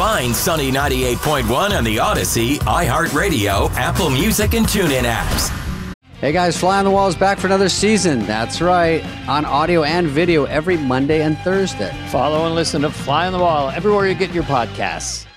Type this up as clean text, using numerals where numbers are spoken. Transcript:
Find Sunny 98.1 on the Odyssey, iHeartRadio, Apple Music, and TuneIn apps. Hey guys, Fly on the Wall is back for another season. That's right, on audio and video every Monday and Thursday. Follow and listen to Fly on the Wall everywhere you get your podcasts.